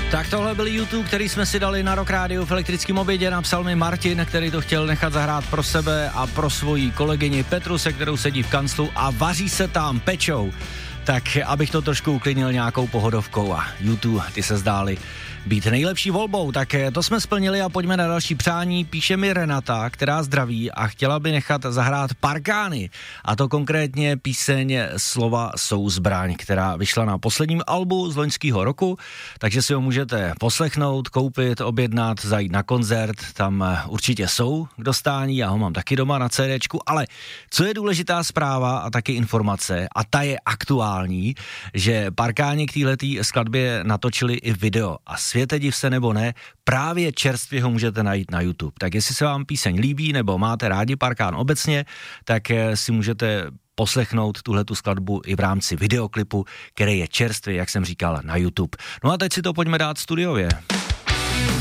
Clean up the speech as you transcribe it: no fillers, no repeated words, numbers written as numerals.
Tak tohle byl YouTube, který jsme si dali na Rock Rádiu v elektrickém obědě. Napsal mi Martin, který to chtěl nechat zahrát pro sebe a pro svoji kolegyni Petru, se kterou sedí v kanclu a vaří se tam pečou. Tak abych to trošku uklidnil nějakou pohodovkou a YouTube, ty se zdály být nejlepší volbou, tak to jsme splnili a pojďme na další přání. Píše mi Renata, která zdraví a chtěla by nechat zahrát Parkány, a to konkrétně píseň Slova jsou zbraň, která vyšla na posledním albu z loňského roku, takže si ho můžete poslechnout, koupit, objednat, zajít na koncert, tam určitě jsou k dostání, já ho mám taky doma na CDčku, ale co je důležitá zpráva a taky informace, a ta je aktuální, že Parkáni k téhletý skladbě natočili i video a světe div se nebo ne, právě čerstvě ho můžete najít na YouTube. Tak jestli se vám píseň líbí nebo máte rádi Parkán obecně, tak si můžete poslechnout tuhletu skladbu i v rámci videoklipu, který je čerstvý, jak jsem říkal, na YouTube. No a teď si to pojďme dát studiově.